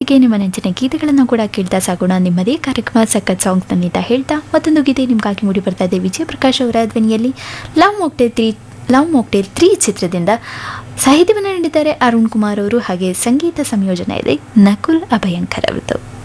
ಜೊತೆಗೆ ನಿಮ್ಮ ನೆಚ್ಚಿನ ಗೀತೆಗಳನ್ನು ಕೂಡ ಕೇಳ್ತಾ ಸಾಗೋಣ. ನಿಮ್ಮದೇ ಕಾರ್ಯಕ್ರಮ ಸಖತ್ ಸಾಂಗ್ಸ್ ನನ್ನಿಂದ ಹೇಳ್ತಾ ಮತ್ತೊಂದು ಗೀತೆ ನಿಮಗಾಗಿ ಮೂಡಿ ಬರ್ತಾ ಇದೆ ವಿಜಯ್ ಪ್ರಕಾಶ್ ಅವರ ಧ್ವನಿಯಲ್ಲಿ ಲವ್ ಮಾಕ್ಟೇಲ್ 3 ಚಿತ್ರದಿಂದ. ಸಾಹಿತ್ಯವನ್ನು ನೀಡಿದ್ದಾರೆ ಅರುಣ್ ಕುಮಾರ್ ಅವರು, ಹಾಗೆ ಸಂಗೀತ ಸಂಯೋಜನೆ ಇದೆ ನಕುಲ್ ಅಭಯಂಕರ್ ಅವರದ್ದು.